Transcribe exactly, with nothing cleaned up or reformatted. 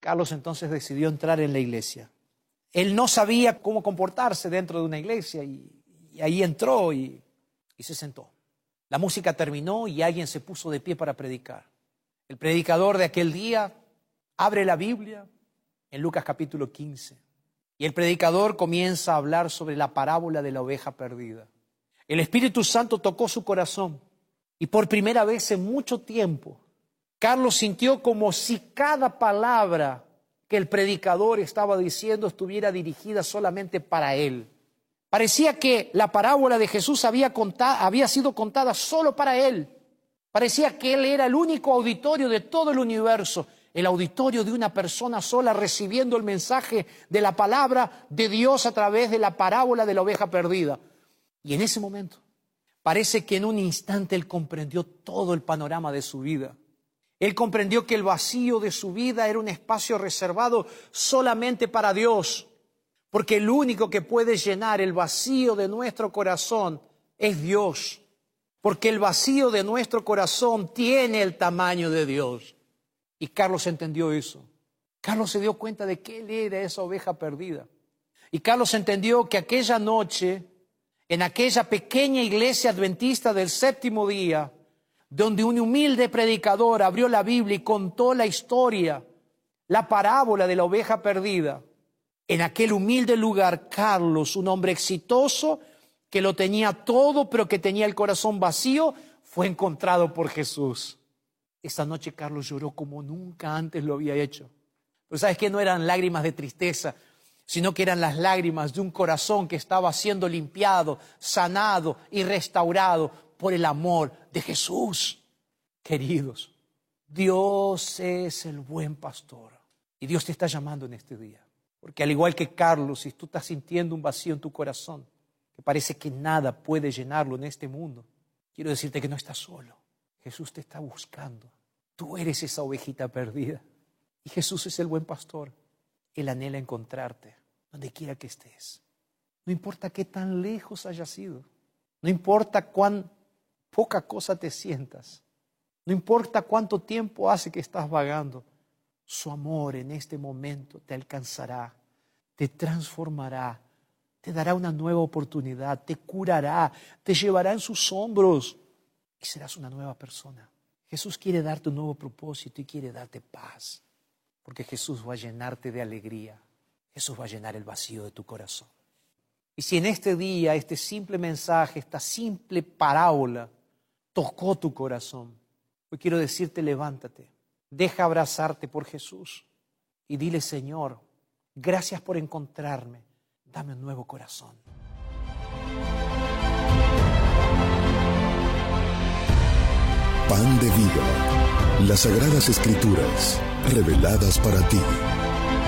Carlos entonces decidió entrar en la iglesia. Él no sabía cómo comportarse dentro de una iglesia y, y ahí entró y, y se sentó. La música terminó y alguien se puso de pie para predicar. El predicador de aquel día abre la Biblia en Lucas capítulo quince y el predicador comienza a hablar sobre la parábola de la oveja perdida. El Espíritu Santo tocó su corazón y por primera vez en mucho tiempo Carlos sintió como si cada palabra que el predicador estaba diciendo estuviera dirigida solamente para él. Parecía que la parábola de Jesús había, contado, había sido contada solo para él. Parecía que él era el único auditorio de todo el universo, el auditorio de una persona sola recibiendo el mensaje de la palabra de Dios a través de la parábola de la oveja perdida. Y en ese momento parece que en un instante él comprendió todo el panorama de su vida. Él comprendió que el vacío de su vida era un espacio reservado solamente para Dios, porque el único que puede llenar el vacío de nuestro corazón es Dios, porque el vacío de nuestro corazón tiene el tamaño de Dios. Y Carlos entendió eso. Carlos se dio cuenta de que él era esa oveja perdida. Y Carlos entendió que aquella noche, en aquella pequeña iglesia adventista del séptimo día, donde un humilde predicador abrió la Biblia y contó la historia, la parábola de la oveja perdida. En aquel humilde lugar, Carlos, un hombre exitoso, que lo tenía todo, pero que tenía el corazón vacío, fue encontrado por Jesús. Esta noche Carlos lloró como nunca antes lo había hecho. Pero ¿sabes qué? No eran lágrimas de tristeza, sino que eran las lágrimas de un corazón que estaba siendo limpiado, sanado y restaurado por el amor de Jesús. Queridos, Dios es el buen pastor y Dios te está llamando en este día. Porque al igual que Carlos, si tú estás sintiendo un vacío en tu corazón, que parece que nada puede llenarlo en este mundo, quiero decirte que no estás solo. Jesús te está buscando. Tú eres esa ovejita perdida y Jesús es el buen pastor. Él anhela encontrarte donde quiera que estés. No importa qué tan lejos hayas ido. No importa cuán poca cosa te sientas. No importa cuánto tiempo hace que estás vagando. Su amor en este momento te alcanzará, te transformará, te dará una nueva oportunidad, te curará, te llevará en sus hombros y serás una nueva persona. Jesús quiere darte un nuevo propósito y quiere darte paz, porque Jesús va a llenarte de alegría. Jesús va a llenar el vacío de tu corazón. Y si en este día, este simple mensaje, esta simple parábola tocó tu corazón, hoy quiero decirte, levántate, deja abrazarte por Jesús y dile: Señor, gracias por encontrarme, dame un nuevo corazón. Pan de vida, las Sagradas Escrituras, reveladas para ti.